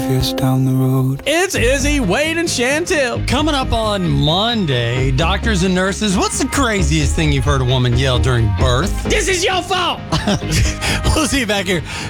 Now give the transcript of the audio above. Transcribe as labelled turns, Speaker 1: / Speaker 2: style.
Speaker 1: fierce down the road.
Speaker 2: It's Izzy, Wade, and Chantel.
Speaker 3: Coming up on Monday, doctors and nurses, what's the craziest thing you've heard a woman yell during birth?
Speaker 2: This is your fault.
Speaker 3: We'll see you back here